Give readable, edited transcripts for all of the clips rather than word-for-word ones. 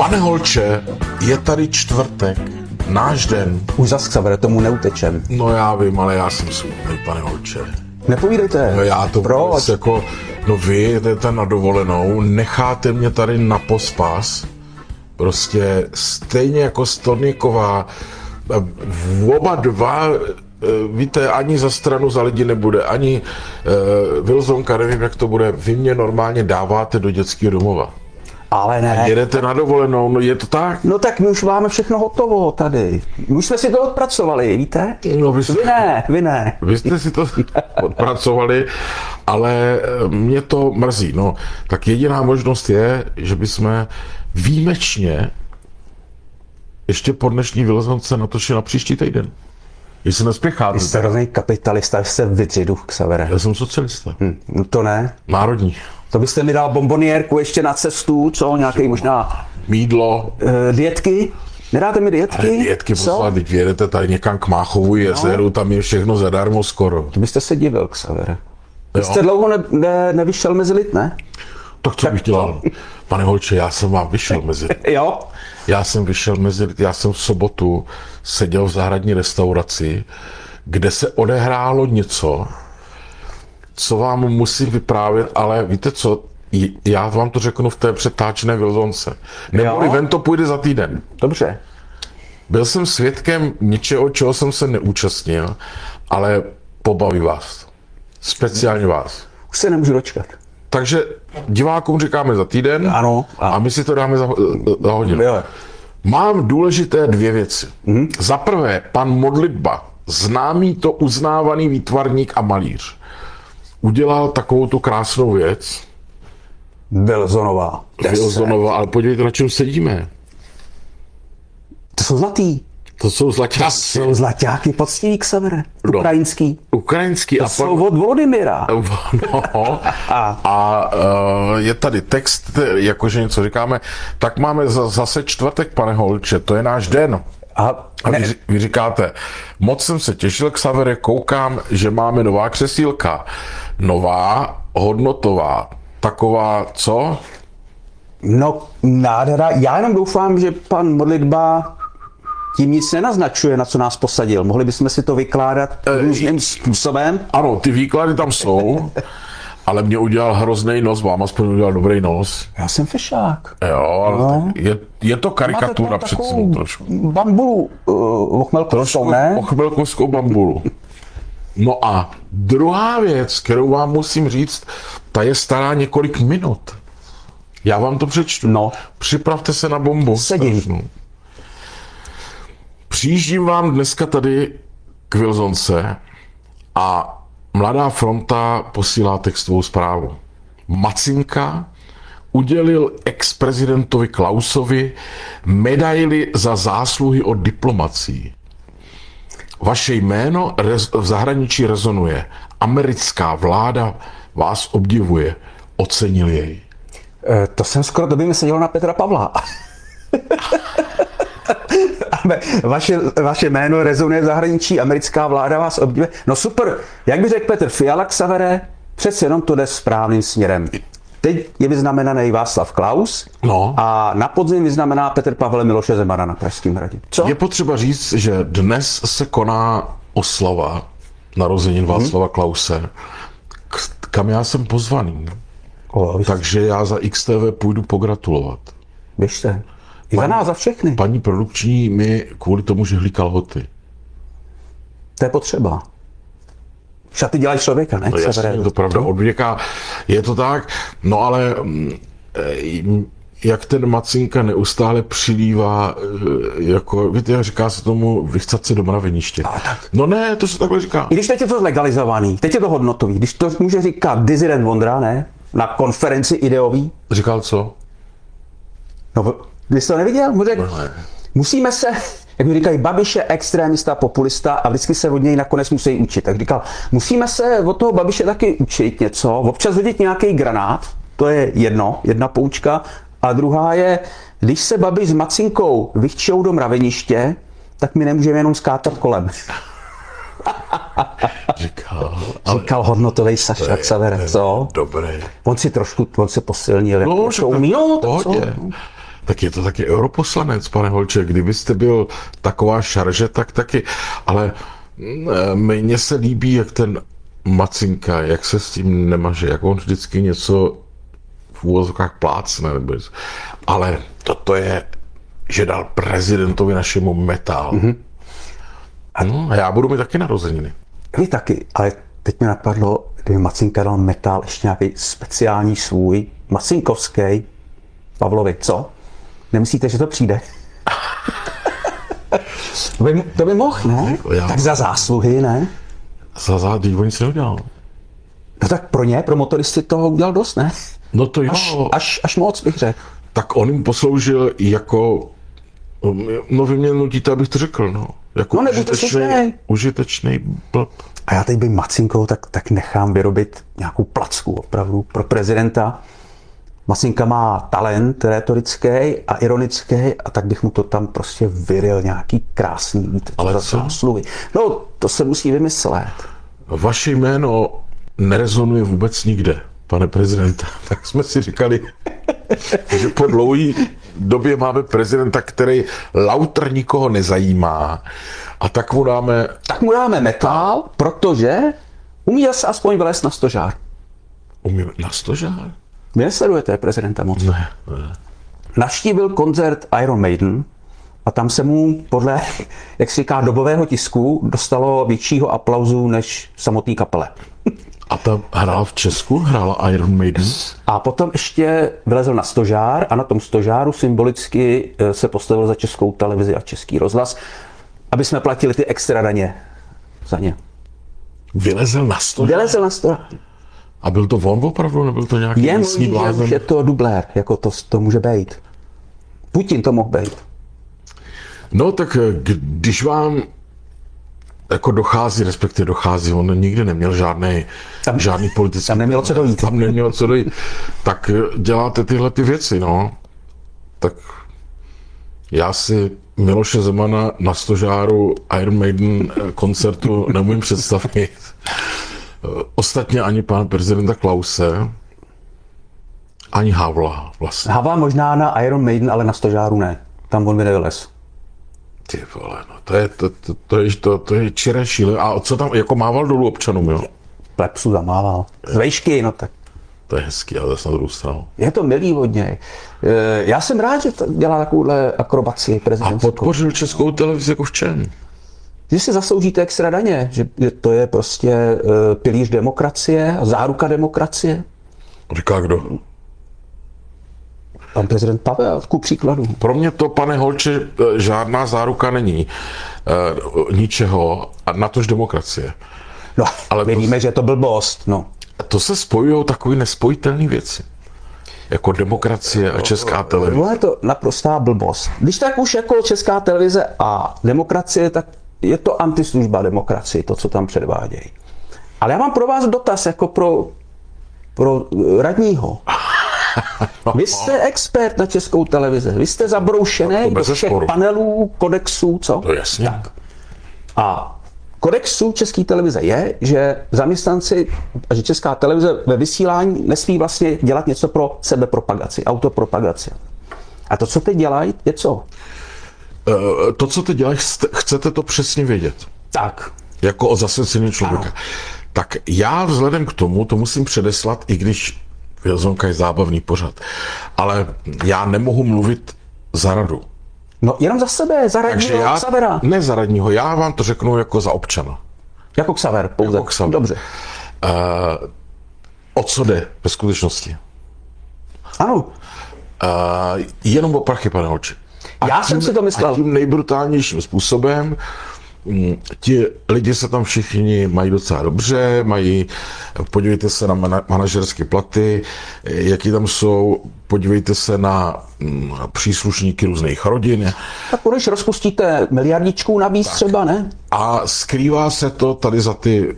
Pane Holče, je tady čtvrtek, náš den. Už zas, Xavere, tomu neutečem. No já vím, ale já jsem smutný, pane Holče. Nepovídejte. No já to Proč? jako, no vy jdete na dovolenou, necháte mě tady na pospas. Prostě stejně jako Storníková, oba dva, víte, ani za stranu za lidi nebude, ani Wilsonka, nevím, jak to bude, vy mě normálně dáváte do dětského domova. Ale ne. Jedete na dovolenou, no je to tak? No tak my už máme všechno hotovo tady. My už jsme si to odpracovali, víte? No, Vy ne. Vy jste si to odpracovali, ale mě to mrzí. No, tak jediná možnost je, že bychom výjimečně ještě po dnešní Wilsonce natočili na příští týden. Jestli nespěcháte. Vy jste hrozný kapitalista, vy jste vydřidu, Xavere. Já jsem socialista. No to ne. Národní. To byste mi dal bomboniérku ještě na cestu, co? Nějaký možná Mídlo. dietky? Nedáte mi dietky? Dietky poslat, teď jedete tady někam k Máchovu jezeru, tam je všechno zadarmo skoro. To byste se divil, Xavere. Vy Jo. jste dlouho nevyšel mezi lid, ne? Tak co bych dělal? Pane Holče, já jsem vám vyšel mezi. Jo. Já jsem vyšel já jsem v sobotu seděl v zahradní restauraci, kde se odehrálo něco, co vám musím vyprávět, ale víte co, já vám to řeknu v té přetáčené Wilsonce. Neboli ven to půjde za týden. Dobře. Byl jsem svědkem něčeho, čeho jsem se neúčastnil, ale pobaví vás. Speciálně vás. Už se nemůžu dočkat. Takže divákům říkáme za týden Ano. a my si to dáme za hodinu. Jo. Mám důležité dvě věci. Za prvé, pan Modlitba, známý to uznávaný výtvarník a malíř, udělal takovou tu krásnou věc. Wilsonová. Wilsonova, ale podívejte, na čem sedíme. To jsou zlatý. To jsou zlaťáky. Jsou zlaťáky poctiví, Xavere. Ukrajinský. Ukrajinský. To jsou od Volodymyra. No, a je tady text, jakože něco říkáme, tak máme zase čtvrtek, pane Holče, to je náš den. A Vy říkáte, moc jsem se těšil, Xavere, koukám, že máme nová křesílka. Nová, hodnotová, taková, co? no, nádhera. Já jenom doufám, že pan Modlitba tím nic nenaznačuje, na co nás posadil. Mohli bychom si to vykládat různým způsobem? Ano, ty výklady tam jsou, ale mě udělal hrozný nos, vám aspoň udělal dobrý nos. Já jsem fešák. Jo, ale No. je to karikatura přece trošku. Bambulu ochmelkovskou, ne? Ochmelkovskou bambulu. No a druhá věc, kterou vám musím říct, ta je stará několik minut. Já vám to přečtu. No. Připravte se na bombu. Sedím. Strašnou. Přijíždím vám dneska tady k Wilsonce a Mladá fronta posílá textovou zprávu. Macinka udělil ex-prezidentovi Klausovi medaili za zásluhy o diplomacii. Vaše jméno v zahraničí rezonuje. Americká vláda vás obdivuje. Ocenil jej. To jsem skoro době myslel na Petra Pavla. Vaše jméno rezonuje v zahraničí, americká vláda vás obdivuje. No super, jak by řekl Petr Fiala, Xavere, přece jenom to jde správným směrem. Teď je vyznamenaný Václav Klaus a na podzim vyznamená Petr Pavel Miloše Zemana na Pražském hradě. Co? Je potřeba říct, že dnes se koná oslava narozenin Václava Klause, kam já jsem pozvaný. Takže já za XTV půjdu pogratulovat. Běžte. I za nás, za všechny. Paní produkční mi kvůli tomu žehlí kalhoty. To je potřeba. Šaty dělají člověka, ne? No jasně, je to pravda, od věka je to tak, no ale jak ten Macinka neustále přilívá, jako, víte, říká se tomu vychcat se do mraveniště. No ne, to se takhle říká. I když teď je to legalizovaný, teď je to hodnotový, když to může říkat dizident Vondra, ne? Na konferenci ideový. Říkal co? No, vy jsi to neviděl? Musíme se, jak mi říkají, Babiš je extrémista, populista a vždycky se od něj nakonec musí učit. Tak říkal, musíme se od toho Babiše taky učit něco, občas hodit nějaký granát, to je jedna poučka, a druhá je, když se Babiš s Macinkou vychčou do mraveniště, tak my nemůžeme jenom skátat kolem. Říkal hodnotový Saša Xavere, co? Dobré. On se posilnil. No, pohodě. Tak je to taky europoslanec, pane Holče, kdybyste byl taková šarže, tak taky. Ale mně se líbí, jak ten Macinka, jak se s tím nemaže, jak on vždycky něco v úvozovkách plácne. Ale toto je, že dal prezidentovi našemu metál. Mm-hmm. A já budu mít taky narozeniny. Vy taky, ale teď mi napadlo, kdyby Macinka dal metál ještě nějaký speciální svůj, macinkovský, Pavlovi, co? Nemyslíte, že to přijde? to by mohl, ne? Tak za zásluhy, ne? Za nic neudělal. No tak pro motoristy toho udělal dost, ne? No to jo. Až moc, bych řekl. Tak on jim posloužil jako, no vy mě nutíte, abych to řekl, no. Jako užitečný blb. A já teď bych Macinkou, tak nechám vyrobit nějakou placku opravdu pro prezidenta. Macinka má talent rétorický a ironický a tak bych mu to tam prostě vyril nějaký krásný, víte, ale co? Slovy. No, to se musí vymyslet. Vaše jméno nerezonuje vůbec nikde, pane prezidente. Tak jsme si říkali, že po dlouhé době máme prezidenta, který lauter nikoho nezajímá. A tak mu dáme metal, protože umí se aspoň vylézt na stožár. Umí na stožár? Vy nesledujete prezidenta moc? Ne. Navštívil koncert Iron Maiden a tam se mu podle, jak se říká, dobového tisku dostalo většího aplauzu než samotný kapele. A ta hrála v Česku? Hrála Iron Maiden? A potom ještě vylezl na stožár a na tom stožáru symbolicky se postavil za Českou televizi a Český rozhlas, aby jsme platili ty extra daně za ně. Vylezl na stožár? Vylezl na stožár. A byl to on opravdu, nebyl to nějaký místní blázen? Je to dublér, jako to může být. Putin to mohl být. No tak když vám jako dochází, on nikdy neměl žádný politický... Tam nemělo co dojít. Tak děláte tyhle ty věci, no. Tak já si Miloše Zemana na stožáru Iron Maiden koncertu nemůžu představit. Ostatně ani pana prezidenta Klause, ani Havla vlastně. Havla možná na Iron Maiden, ale na stožáru ne. Tam on by nevylez. Ty vole, no to je čiré šíle. A co tam, jako mával dolů občanům, jo? Plepsu zamával. Z vejšky, no tak. To je hezký, ale zase na druhou stranu. Je to milý od něj. Já jsem rád, že dělá takovouhle akrobaci prezidentskou. A podpořil Českou televizi jako v čem? Že si zasloužíte extra daně, že to je prostě pilíř demokracie a záruka demokracie. Říká kdo? Pan prezident Pavel, ku příkladu. Pro mě to, pane Holče, žádná záruka není ničeho, a natož demokracie. No, ale my víme, že je to blbost, no. To se spojují takové nespojitelné věci. Jako demokracie a Česká televize. No je to naprostá blbost. Když tak už jako Česká televize a demokracie, tak je to antislužba demokracii, to, co tam předvádějí. Ale já mám pro vás dotaz, jako pro radního. Vy jste expert na Českou televizi, vy jste zabroušený do všech panelů, kodexů, co? To jasně. Tak. A kodexu České televize je, že zaměstnanci a že Česká televize ve vysílání nesmí vlastně dělat něco pro sebepropagaci, autopropagaci. A to, co teď dělají, je co? To, co teď dělají, chcete to přesně vědět. Tak. Jako o zasvěcený člověka. Ano. Tak já vzhledem k tomu, to musím předeslat, i když Vězonka je zábavný pořad, ale já nemohu mluvit za radu. No jenom za sebe, za radního Xavera. Ne za radního, já vám to řeknu jako za občana. Jako Xaver, pouze. Jako Xaver. Dobře. O co jde ve skutečnosti? Ano. Jenom o prachy, pane Holče. Já jsem si to myslel. A tím nejbrutálnějším způsobem. Ti lidi se tam všichni mají docela dobře, podívejte se na manažerské platy, jaký tam jsou, podívejte se na příslušníky různých rodin. Tak když rozpustíte miliardičku navíc třeba, ne? A skrývá se to tady za ty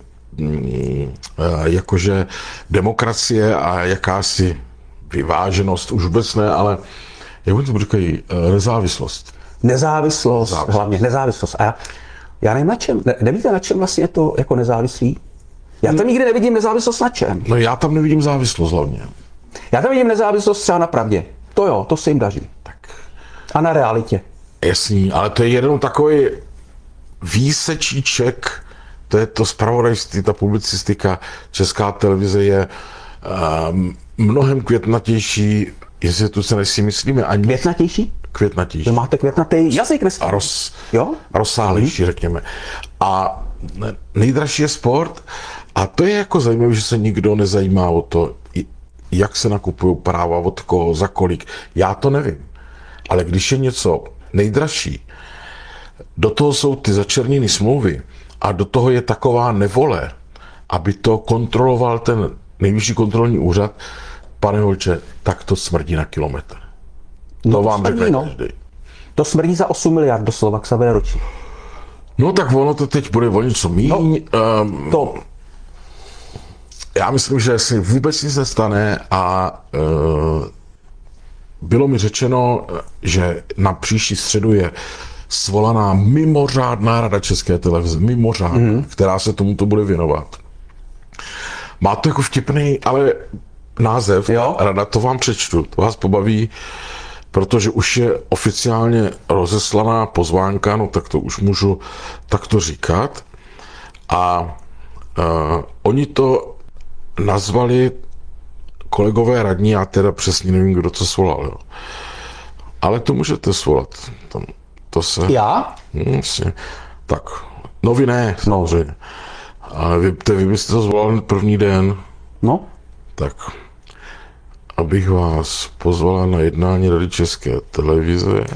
jakože demokracie a jakási vyváženost, už vůbec ne, ale jak oni to říkají, nezávislost. Nezávislost, hlavně nezávislost. A já nevím na čem, nevíte na čem vlastně je to jako nezávislý? Já tam nikdy nevidím nezávislost na čem. No já tam nevidím závislost hlavně. Já tam vidím nezávislost třeba na pravdě. To jo, to se jim daří. Tak A na realitě. Jasný, ale to je jenom takový výsečíček, to je to zpravodajství, ta publicistika. Česká televize je mnohem květnatější instituce, než si myslíme. Ani Květnatější? květnatější. Vy máte květnatý jazyk dneska. A Jo? rozsáhlejší, řekněme. A nejdražší je sport. A to je jako zajímavé, že se nikdo nezajímá o to, jak se nakupují práva, od koho, za kolik. Já to nevím. Ale když je něco nejdražší, do toho jsou ty začerněné smlouvy a do toho je taková nevole, aby to kontroloval ten nejvyšší kontrolní úřad, pane Holče, tak to smrdí na kilometr. To vám řekne každý. To smrdí za 8 miliard doslova k své ročí. No tak ono to teď bude o něco míň. To Já myslím, že si vůbec nic nestane a bylo mi řečeno, že na příští středu je svolaná mimořádná rada České televize, která se tomuto bude věnovat. Má to jako vtipný, ale název, jo? Rada, to vám přečtu, to vás pobaví, protože už je oficiálně rozeslaná pozvánka, no tak to už můžu takto říkat. A oni to nazvali kolegové radní, já teda přesně nevím, kdo to svolal. Jo. Ale to můžete svolat. To se... Já? Jasně. Tak, no vy ne, samozřejmě. Ale vy byste to zvolali první den. No. Tak, abych vás pozvala na jednání Rady České televize.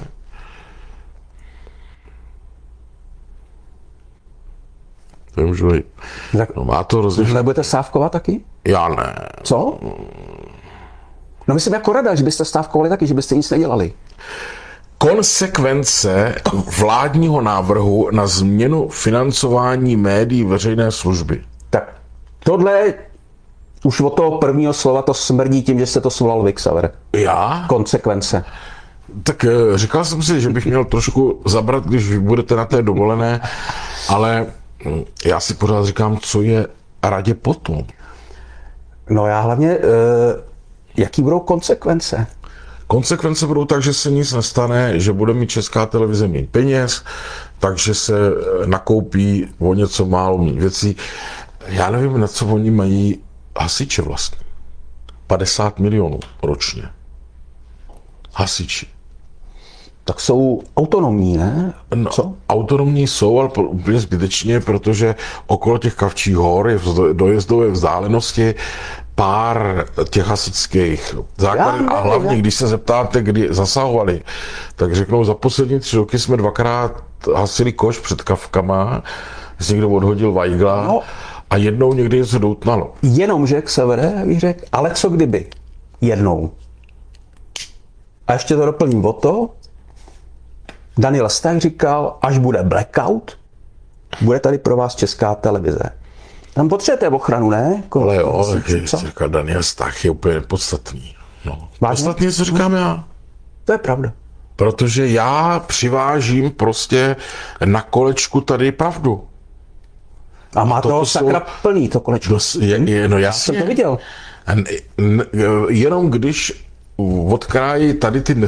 To můžu jít. Tak, no, má to rozlišit. Nebudete stávkovat taky? Já ne. Co? No myslím jako rada, že byste stávkovali taky, že byste nic nedělali. Konsekvence vládního návrhu na změnu financování médií veřejné služby. Tak tohle už od toho prvního slova to smrdí tím, že jste to svolal vy, Xaver. Já? Konsekvence. Tak říkal jsem si, že bych měl trošku zabrat, když budete na té dovolené, ale já si pořád říkám, co je radě potom. No já hlavně, jaký budou konsekvence? Konsekvence budou tak, že se nic nestane, že bude mít Česká televize méně peněz, takže se nakoupí o něco málo méně věcí. Já nevím, na co oni mají hasiče vlastně. 50 milionů ročně. Hasiči. Tak jsou autonomní, ne? No, Co? autonomní jsou, ale úplně zbytečně, protože okolo těch Kavčích hor je v dojezdové vzdálenosti pár těch hasičských základen a hlavně, když se zeptáte, kdy zasahovali, tak řeknou, za poslední 3 roky jsme 2krát hasili koš před Kavkama, že někdo odhodil vajgla a jednou někdy něco doutnalo. Jenomže k severe bych řekl, ale co kdyby? Jednou. A ještě to doplním o to, Daniel Stach říkal, až bude blackout, bude tady pro vás Česká televize. Tam potřebujete ochranu, ne? Ale jo, říká Daniel Stach je úplně podstatný. No. Podstatně, co říkám já. To je pravda. Protože já přivážím prostě na kolečku tady pravdu. A má to sakra plný, to kolečko. No já jsem to viděl. Jenom když odkrájí tady ty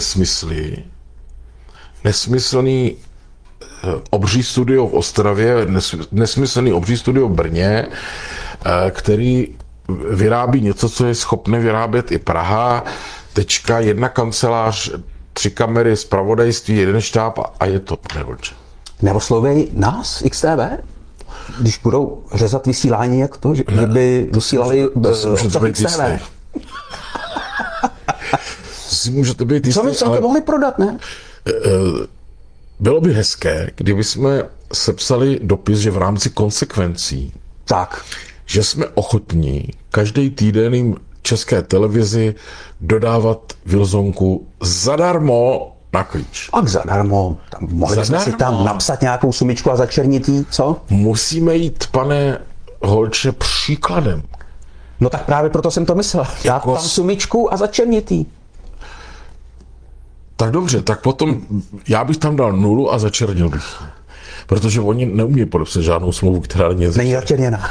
nesmyslný obří studio v Ostravě, nesmyslný obří studio v Brně, který vyrábí něco, co je schopné vyrábět i Praha, tečka, 1 kancelář, 3 kamery, zpravodajství, 1 štáb a je to nevolče. Neoslověj nás, XTV? Když budou řezat vysílání, jak to, že by vysílali XTV. Můžete být jistý, co by to mohli prodat, ne? Bylo by hezké, kdyby jsme sepsali dopis, že v rámci konsekvencí, tak, že jsme ochotní každý týden jim České televizi dodávat Wilsonku zadarmo na klíč. A zadarmo. Mohli jsme si tam napsat nějakou sumičku a začernit jí, co? Musíme jít, pane Holče, příkladem. No tak právě proto jsem to myslel. Dát tam sumičku a začernit jí. Tak dobře, tak potom já bych tam dal 0 a začernil bych. Protože oni neumí podepsat žádnou smlouvu, která není začerněná.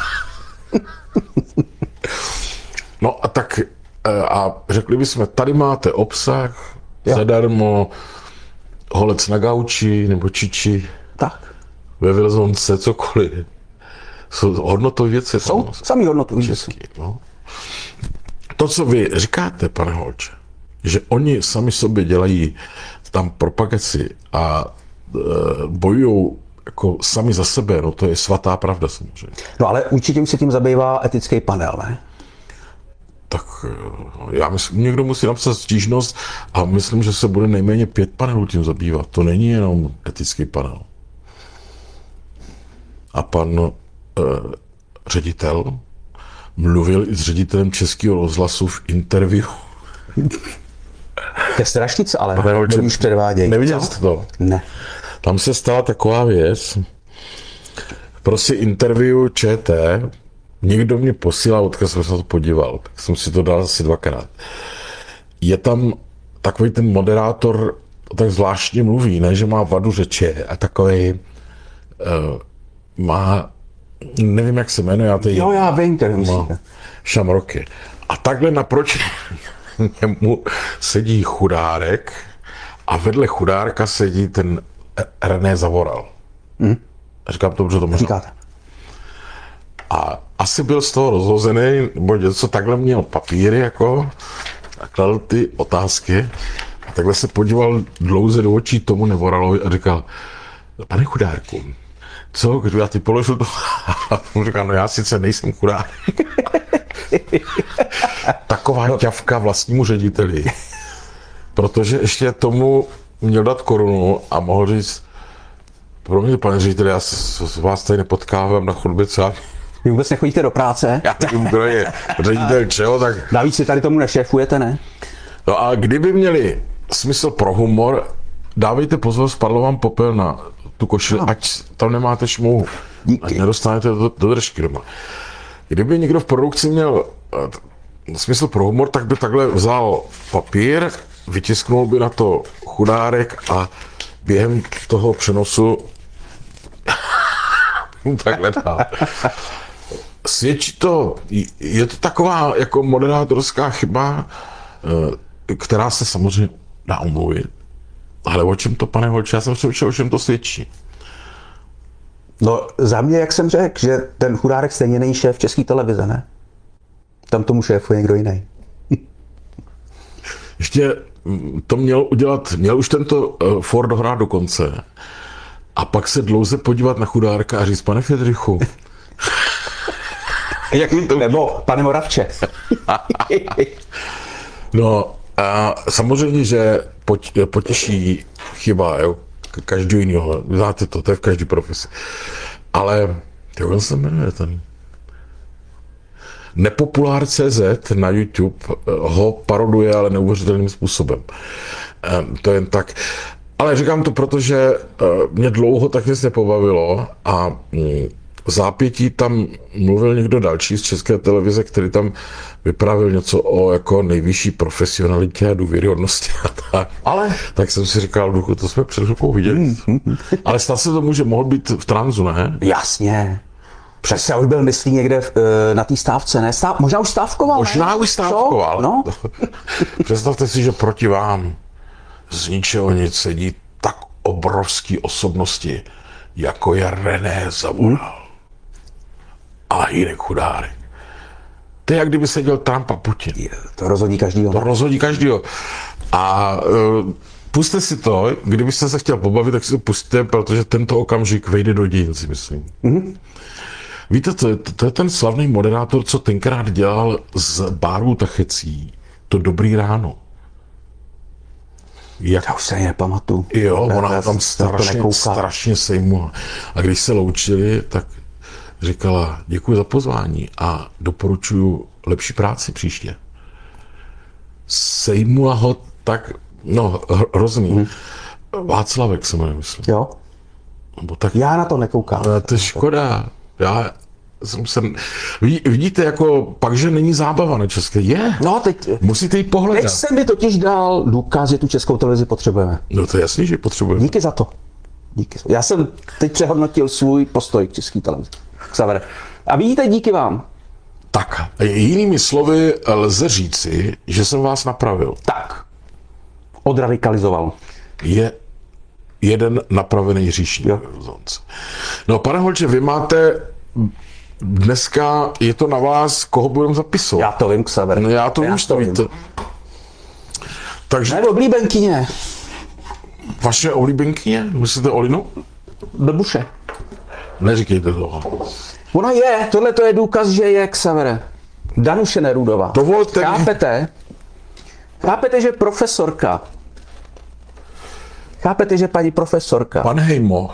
No a tak a řekli bychom, tady máte obsah, zadarmo, holec na gauči nebo čiči, Tak. ve Vilzonce, cokoliv. Jsou hodnotové věci. Jsou samý hodnotový věci. Český, no. To, co vy říkáte, pane Holče, že oni sami sobě dělají tam propagaci a bojují jako sami za sebe, no to je svatá pravda samozřejmě. No ale určitě už se tím zabývá etický panel, ne? Tak já myslím, někdo musí napsat stížnost a myslím, že se bude nejméně 5 panelů tím zabývat. To není jenom etický panel. A pan ředitel mluvil i s ředitelem Českého rozhlasu v interview. To je strašnice, ale Pane Holče, oni už předvádějí. Neviděl jste to? Ne. Tam se stala taková věc. Prostě interview ČT, někdo mě posílal odkaz, jsem se na to podíval, tak jsem si to dal asi 2krát. Je tam takový ten moderátor, tak zvláštně mluví, ne, že má vadu řeče a takový má, nevím, jak se jmenuje, Jo, já vím, který myslíte. šamroky. A takhle naproti němu sedí chudárek a vedle chudárka sedí ten René Zavoral. Říkám to, že to možná. Říkáte. A asi byl z toho rozhozený, nebo něco takhle měl papíry, jako, a kladl ty otázky. A takhle se podíval dlouze do očí tomu Nevoralovi a říkal, pane chudárku, co, když já ti položil to? A on říkal, no já sice nejsem chudák. Taková ťavka vlastnímu řediteli. Protože ještě tomu měl dát korunu a mohl říct, promiňte, pane ředitel, já vás tady nepotkávám na chodbě, co Vy vůbec nechodíte do práce? já nevím, kdo je ředitel čeho, tak... Navíc si tady tomu nešéfujete, ne? No a kdyby měli smysl pro humor, dávejte pozor, spadl vám popel na tu košili, ať tam nemáte šmouhu. Díky. Ať nedostanete do držky doma. Kdyby někdo v produkci měl smysl pro humor, tak by takhle vzal papír, vytisknul by na to chudárek a během toho přenosu takhle dál. Svědčí to, je to taková jako moderátorská chyba, která se samozřejmě dá omluvit. Ale o čem to, pane Holče, já jsem přemýšlel, o čem to svědčí. No za mě, jak jsem řekl, že ten chudárek stejně není šéf České televize, ne? Tam tomu šéfuje někdo jiný. Ještě to měl už tento for dohrát do konce. A pak se dlouze podívat na chudárka a říct, pane Fědrichu. Jak to... Nebo pane Moravče. No, a samozřejmě, že potěší chyba, jo, každý jiného. Znáte to je v každé profesi. Ale, jak se jmenuje ten? Nepopulár.cz na YouTube ho paroduje, ale neuvěřitelným způsobem. To jen tak. Ale říkám to, protože mě dlouho tak nic nepobavilo a v zápětí tam mluvil někdo další z České televize, který tam vyprávěl něco o jako nejvyšší profesionalitě a důvěryhodnosti a tak. Ale? Tak jsem si říkal, duchu, to jsme před chvilkou viděli. Ale snad se tomu, že mohl být v tranzu, ne? Jasně. Přesně, už byl, myslí, někde na té stávce, ne? Možná už stávkoval, Možná už stávkoval. Co? No. Představte si, že proti vám z ničeho nic sedí tak obrovský osobnosti, jako je René Zavoral a Hynek Chudárek. To je, jak kdyby seděl Trump a Putin. To rozhodí každýho. To rozhodí každýho. A puste si to, kdybyste se chtěl pobavit, tak si to pustíte, protože tento okamžik vejde do dějin, si myslím. Víte, to je ten slavný moderátor, co tenkrát dělal z Báru Tachecí to Dobrý ráno. Já už se ani nepamatuju. Jo, ona Já tam strašně sejmula. A když se loučili, tak říkala, děkuji za pozvání a doporučuji lepší práci příště. Sejmula ho tak, no, hrozný. Václavek se jmenuje, myslím. Jo? Nebo tak, Já na to nekoukám. to je škoda. Já jsem se... Vidíte, jako pak, že není zábava na české. Je. No, teď Musíte ji pohledat. jsem mi totiž dal důkaz, že tu Českou televizi potřebujeme. No to je jasný, že potřebujeme. Díky za to. Díky. Já jsem teď přehodnotil svůj postoj k České televizi. Xavere. A vidíte, díky vám. Tak, jinými slovy lze říci, že jsem vás napravil. Tak. Odradikalizoval. Je jeden napravený hříšník. No, pane Holče, vy máte dneska, je to na vás, koho budeme zapisovat. Já to vím, Xaver. No, já to vím, že to víte. Takže Ne, oblíbenkyně. vaše oblíbenkyně, myslíte Olinu? Blbuše. Neříkejte to. Ona je, tohle to je důkaz, že je, Xavere. Danuše Nerudová. Dovolte mi. Chápete? Chápete, že profesorka. Chápete, že paní profesorka. Pan Hejmo.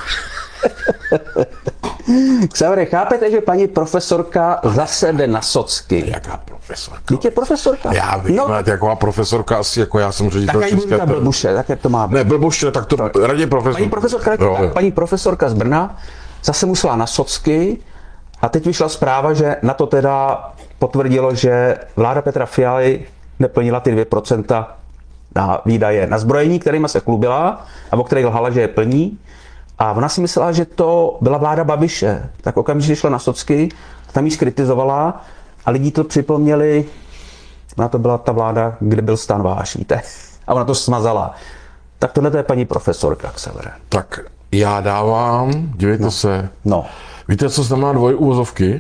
Xavere, chápete, že paní profesorka zase jde na socky. Jaká profesorka? Vždyť je profesorka. Já vím, no, taková profesorka asi, jako já jsem ředitel tak České ta blbuše, také to má být. Ne, blboště, tak to raději profesor. Paní profesorka z Brna zase musela na socky a teď vyšla zpráva, že na to teda potvrdilo, že vláda Petra Fialy neplnila ty 2% na výdaje na zbrojení, kterými se chlubila a o kterých lhala, že je plní. A ona si myslela, že to byla vláda Babiše. Tak okamžitě šla na socky, tam ji skritizovala a lidi to připomněli, ona to byla ta vláda, kde byl stan váš, víte? A ona to smazala. Tak tohle to je paní profesorka, Xavere. Tak já dávám, dívejte se. No, Víte, co znamená dvojúvozovky?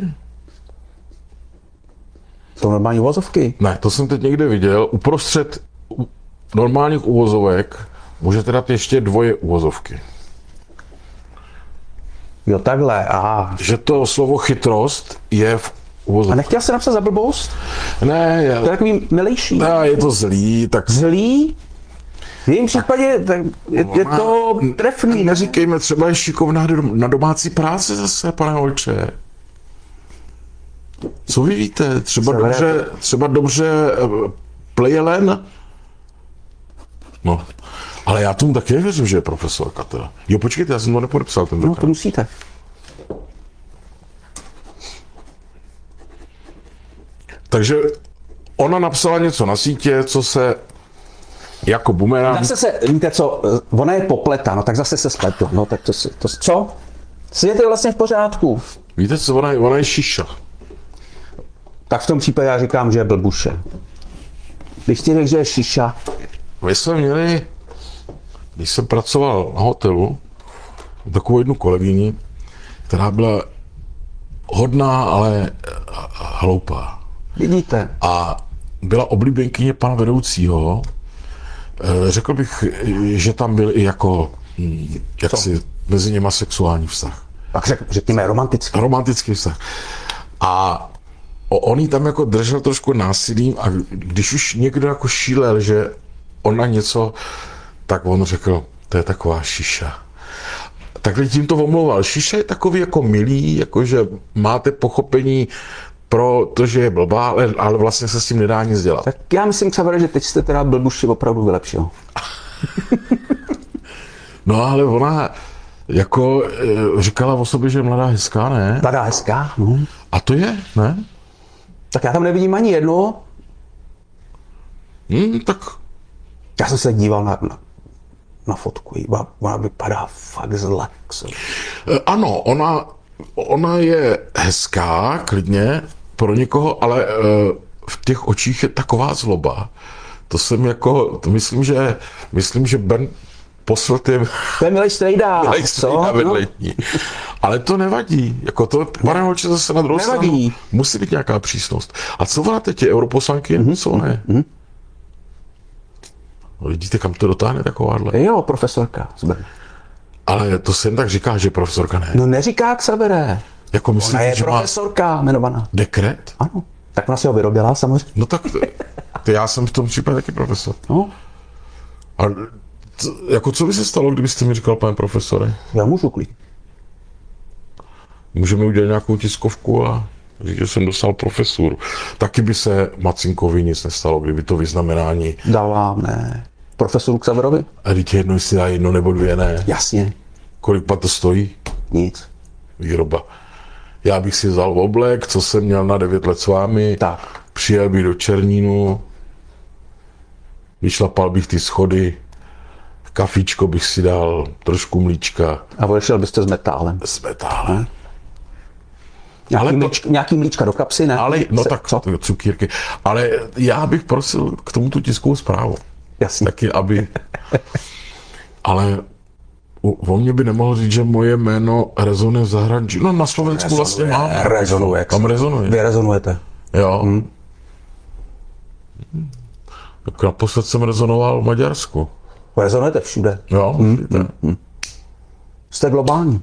jsou normální uvozovky. Ne, to jsem teď někde viděl. Uprostřed normálních uvozovek můžete dát ještě dvoje uvozovky. Jo, takhle, aha. Že to slovo chytrost je v A uvozovkách. nechtěl jsi napsat za blbost? Ne, To je takový milejší. je to zlý, tak Zlý? V jejím případě tak je to trefný. neříkejme, třeba je šikovná na domácí práci zase, pane Holče. Co vy víte? Třeba dobře pleje len? No, ale já tomu taky věřím, že je profesorka teda. Jo, počkejte, já jsem to nepodepsal No, tentokrát. to musíte. Takže ona napsala něco na sítě, co se jako bumerang. Zase se, víte co, ona je popleta, no tak zase se spletl. No tak to co? Svět je vlastně v pořádku. Víte co, ona je šiša. Tak v tom případě já říkám, že je blbuše. Když ti řekl, že je šiša, My jsme měli, když jsem pracoval na hotelu, takovou jednu kolegyni, která byla hodná, ale hloupá. vidíte. A byla oblíbenkyně pana vedoucího. Řekl bych, že tam byl i jako jaksi mezi něma sexuální vztah. Tak řekněme romanticky. Romantický vztah. A on jí tam jako držel trošku násilím a když už někdo jako šílel, že ona něco, tak on řekl, to je taková šiša. Takhle tím to omlouval. Šiša je takový jako milý, jako že máte pochopení pro to, že je blbá, ale vlastně se s tím nedá nic dělat. Tak já myslím, Xavere, že teď jste teda blbuši opravdu vylepšil. No ale ona jako říkala o sobě, že je mladá hezká, ne? Mladá hezká, no. A to je, ne? Tak já tam nevidím ani jedno. Tak Já jsem se díval na fotku, ona vypadá fakt zle. ano, ona je hezká, klidně, pro někoho, ale v těch očích je taková zloba. To jsem jako, to myslím, že Ben poslal těm To je milej strejda, co? No, ale to nevadí. Jako to, pane Holče, zase na druhou stranu Nevadí. musí být nějaká přísnost. A co ona teď je europoslanky? Co ne? No, vidíte, kam to dotáhne takováhle? jo, profesorka z Brna. Ale to se jen tak říká, že profesorka ne. No neříká Xavere. Jako Ona myslíte, je že má profesorka jmenovaná. dekret? Ano. Tak ona si ho vyrobila samozřejmě. No tak to já jsem v tom případě taky profesor. No, A jako co by se stalo, kdybyste mi říkal, pane profesore? já můžu klid. Můžeme udělat nějakou tiskovku a říct, že jsem dostal profesuru. Taky by se Macinkovi nic nestalo, kdyby to vyznamenání. Dal vám, ne. Profesoru Xaverovi? A teď jedno, jestli dá jedno nebo dvě, ne. Jasně. Kolik pak to stojí? Nic. Výroba. Já bych si vzal oblek, co jsem měl na 9 let s vámi. Tak. Přijel bych do Černínu, vyšlapal bych ty schody, kafíčko bych si dal, trošku mlíčka A odešel byste s metálem. s metálem. Nějaký mlíčka do kapsy, ne? Ale, no Se- tak, co? cukírky. Ale já bych prosil k tomu tu tiskovou zprávu. Jasně. Taky, aby... Ale O mě by nemohl říct, že moje jméno rezonuje v zahraničí. No na Slovensku vlastně mám. Rezonuje. Tam rezonuje. Vy rezonujete. Jo. Tak naposled jsem rezonoval v Maďarsku. Rezonujete všude. Jo, Jste globální.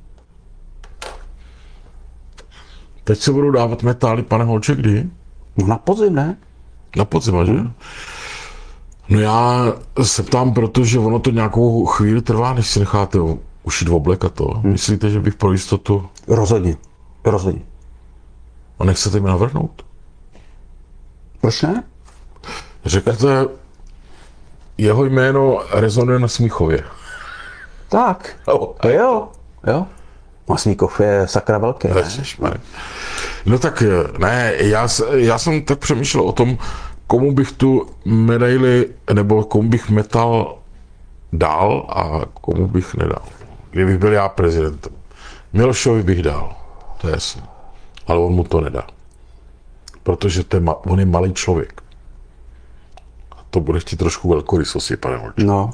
Teď se budou dávat metály, pane Holče, kdy? No na podzim, ne? Na podzim, že? No já se ptám, protože ono to nějakou chvíli trvá, než si necháte ušít oblek a to. Myslíte, že bych pro jistotu... Rozhodně. Rozhodně. A nechcete mi navrhnout? Proč ne? Řekněte, jeho jméno rezonuje na Smíchově. Tak. Jo. Masníkov je sakra velký. Ježišmarja. No tak ne, já jsem tak přemýšlel o tom, komu bych tu medaili, nebo komu bych metal dal a komu bych nedal. Kdybych byl já prezidentem. Milošovi bych dal, to je jasné. Ale on mu to nedá. Protože on je malý člověk. A to bude chtít trošku velkorysosti, pane Holče. No.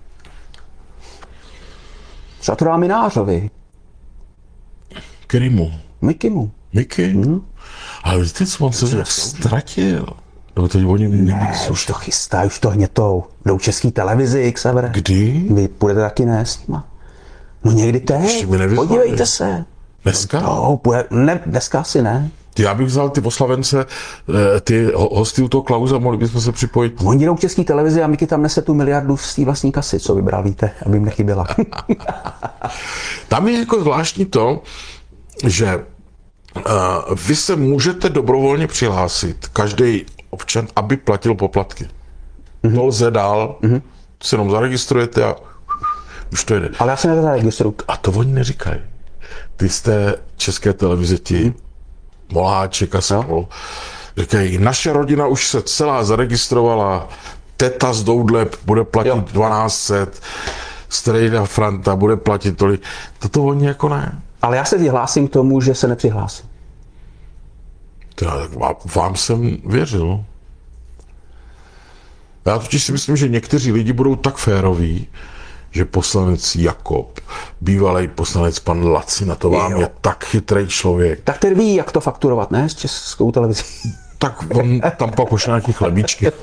Třeba to dá Minářovi. Kterýmu? Mikimu. Miky? Ale víte, co on se nějak ztratil. No teď oni Ne, už to chystá, už to hnětou. Jdou český televizi, Xaver. Kdy? Vy půjdete taky ne s nima. No někdy teď. Ještě mi nevyzvali. Podívejte se. Dneska? No, ne, dneska asi ne. Já bych vzal ty oslavence, ty hosty u toho Klausa, mohli bychom se připojit. Oni jdou v český televizi a Miky tam nese tu miliardu z té vlastní kasy, co vybral, víte, aby jim nechyběla. Tam je jako zvláštní to, že vy se můžete dobrovolně přihlásit, každý občan, aby platil poplatky. To lze dál, se jenom zaregistrujete a už to jde. Ale já se nezaregistruju. A to oni neříkají. Ty jste České televize, ti Moláček a spol. Říkají, naše rodina už se celá zaregistrovala, teta z Doudle bude platit 1200, strejda Franta bude platit tolik. Toto oni jako ne. Ale já se vyhlásím k tomu, že se nepřihlásím. Tak vám jsem věřil. Já totiž si myslím, že někteří lidi budou tak féroví, že poslanec Jakob, bývalý poslanec pan Lacina, to vám je tak chytrý člověk. Tak ten ví, jak to fakturovat, ne? S českou televizí. Tak on tam pak pošle nějaký chlebíčky.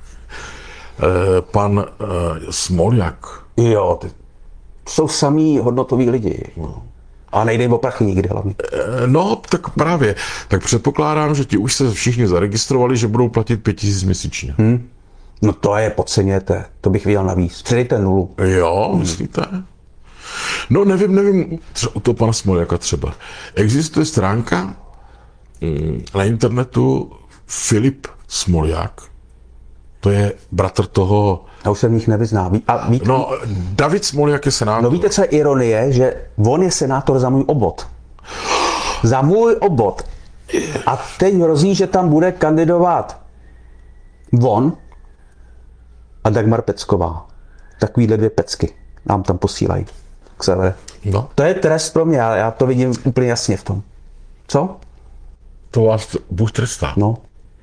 Pan Smoljak. Jo, jsou samý hodnotoví lidi. No. A nejde jim o prachy nikdy hlavně. No, tak právě. Tak předpokládám, že ti už se všichni zaregistrovali, že budou platit 5000 měsíčně. No to je, podceňujete. To bych viděl navíc. Přidejte nulu. Jo, myslíte? No nevím, u toho pana Smoljaka třeba. Existuje stránka na internetu Filip Smoljak. To je bratr toho... Já už se v nich nevyznám. No, David Smoljak je senátor. No víte, co je ironie? Že on je senátor za můj obvod. Za můj obvod. A teď hrozí, že tam bude kandidovat on a Dagmar Pecková. Takovýhle dvě pecky nám tam posílají. Xavere. No. To je trest pro mě, já to vidím úplně jasně v tom. Co? To vás Bůh trestá. No.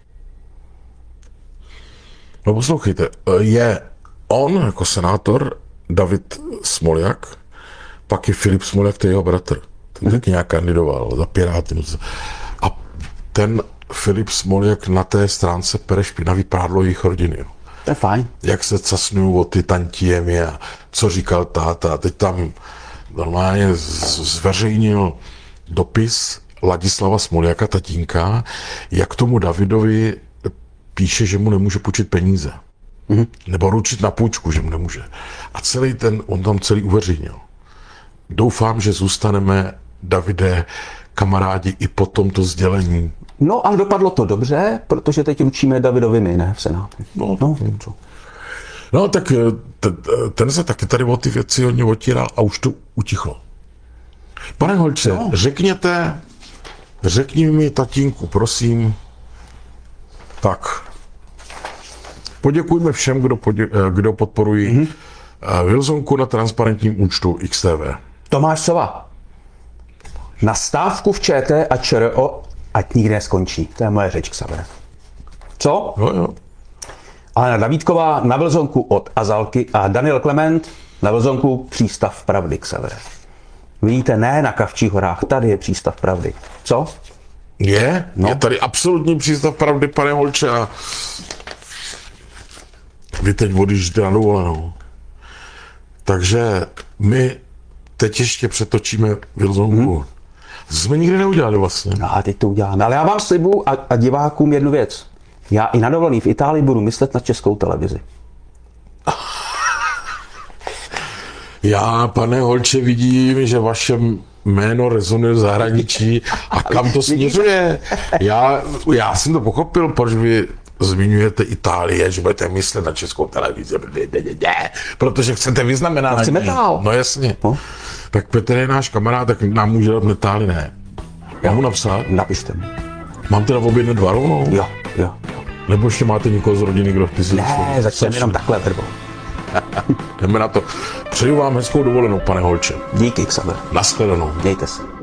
No poslouchejte, je on jako senátor, David Smoljak, pak je Filip Smoljak, to je jeho bratr. Ten taky nějak kandidoval za Piráty. A ten Filip Smoljak na té stránce pere špinavý prádlo jejich rodiny. To je fajn. Jak se casnují o ty tantiemy a co říkal táta. Teď tam normálně zveřejnil dopis Ladislava Smoljaka, tatínka, jak tomu Davidovi píše, že mu nemůže půjčit peníze. Nebo ručit na půjčku, že mu nemůže. A on tam celý uveřejnil. Doufám, že zůstaneme, Davide, kamarádi i po tomto sdělení. No, ale dopadlo to dobře, protože teď ručíme Davidovi my, ne, v Senátu. No, tak ten se taky tady o ty věci hodně otíral a už to utichlo. Pane Holče, řekni mi, tatínku, prosím, tak, poděkujme všem, kdo podporují Wilsonku na transparentním účtu XTV. Tomáš Sova. Na stávku v ČT a ČRO, ať nikdy neskončí. To je moje řeč, Xaver. Co? Jo. Alena Davídková na Wilsonku od Azalky a Daniel Klement Na Vlzonku přístav pravdy, Xavere. Vidíte, ne na Kavčích horách, tady je přístav pravdy. Co? Je? No. Je tady absolutní přístav pravdy, pane Holče, a vy teď odjížděte na dovolenou. Takže my teď ještě přetočíme Vlzonku. To jsme nikdy neudělali vlastně. No a teď to uděláme. Ale já vám slibuju a divákům jednu věc. Já i na dovolený v Itálii budu myslet na Českou televizi. Já, pane Holče, vidím, že vaše jméno rezonuje v zahraničí a kam to směřuje. Já jsem to pochopil, proč vy zmiňujete Itálie, že budete myslet na Českou televizi, protože chcete vyznamenat. Chci metál. No jasně. No. Tak Petr je náš kamarád, tak nám může dát metály, ne? Já mu napsat? Napište mi. Mám teda objednat 2 rovnou? Jo. Nebo ještě máte někoho z rodiny, kdo vpisuje? Ne, začneme jenom takhle verbou. Jdeme na to. Přeju vám hezkou dovolenou, pane Holče. Díky, Xaver. Nashledanou. Mějte se.